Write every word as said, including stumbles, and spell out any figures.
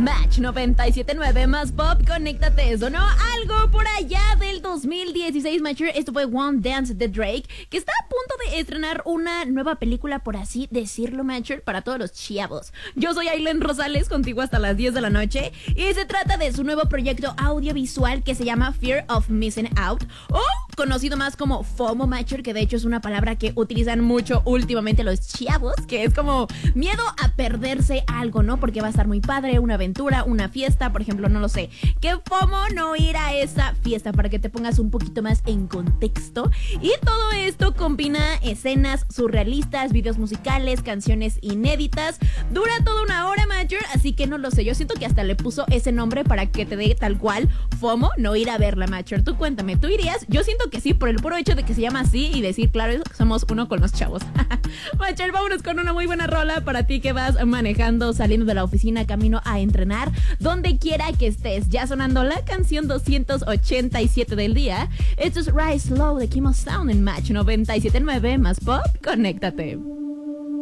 Match noventa y siete punto nueve más pop, conéctate. Sonó algo por allá del dos mil dieciséis, Matcher. Esto fue One Dance de Drake, que está a punto de estrenar una nueva película, por así decirlo, Matcher, para todos los chavos. Yo soy Aileen Rosales, contigo hasta las diez de la noche, y se trata de su nuevo proyecto audiovisual que se llama Fear of Missing Out, o conocido más como FOMO, Matcher, que de hecho es una palabra que utilizan mucho últimamente los chavos, que es como miedo a perderse algo, ¿no? Porque va a estar muy padre, una aventura, una fiesta, por ejemplo, no lo sé. ¿Qué FOMO no ir a esa fiesta? Para que te pongas un poquito más en contexto. Y todo esto combina escenas surrealistas, videos musicales, canciones inéditas. Dura toda una hora, Matcher, así que no lo sé. Yo siento que hasta le puso ese nombre para que te dé tal cual FOMO no ir a verla, Matcher. Tú cuéntame, ¿tú irías? Yo siento que sí, por el puro hecho de que se llama así y decir, claro, somos uno con los chavos. Matcher, vámonos con una muy buena rola para ti que vas manejando, saliendo de la oficina, camino a entrenar, donde quiera que estés. Ya sonando la canción doscientos ochenta y siete del día. Esto es Rise Slow de Kimo Sound en Match noventa y siete punto nueve más pop. Conéctate.